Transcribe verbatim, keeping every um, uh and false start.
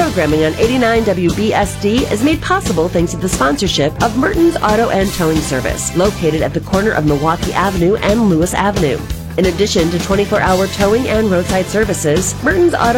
programming on eighty-nine W B S D is made possible thanks to the sponsorship of Merton's Auto and Towing Service, located at the corner of Milwaukee Avenue and Lewis Avenue. In addition to twenty-four hour towing and roadside services, Merton's Auto